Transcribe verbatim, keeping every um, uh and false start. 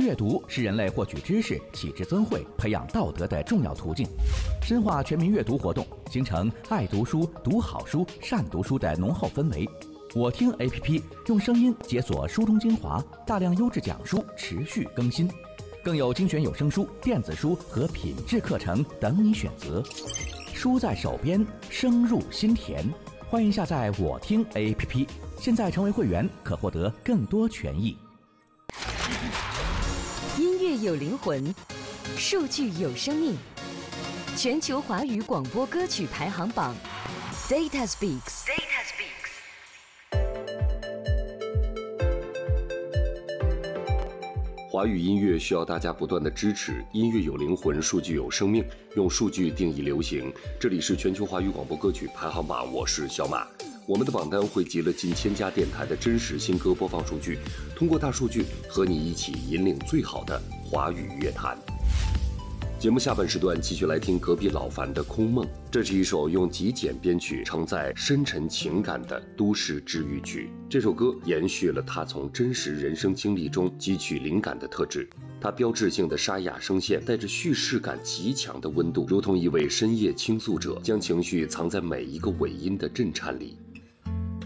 阅读是人类获取知识、启智增慧、培养道德的重要途径。深化全民阅读活动，形成爱读书、读好书、善读书的浓厚氛围。我听 A P P 用声音解锁书中精华，大量优质讲书持续更新，更有精选有声书、电子书和品质课程等你选择。书在手边，声入心田。欢迎下载我听 A P P， 现在成为会员可获得更多权益。 音乐有灵魂，数据有生命。全球华语广播歌曲排行榜 Data Speaks。Data Speaks。 华语音乐需要大家不断的支持，音乐有灵魂，数据有生命，用数据定义流行。这里是全球华语广播歌曲排行榜，我是小马。我们的榜单汇集了近千家电台的真实新歌播放数据，通过大数据和你一起引领最好的华语乐坛。节目下半时段继续来听隔壁老樊的《空梦》，这是一首用极简编曲承载深沉情感的都市治愈曲。这首歌延续了他从真实人生经历中汲取灵感的特质，它标志性的沙哑声线带着叙事感极强的温度，如同一位深夜倾诉者，将情绪藏在每一个尾音的震颤里。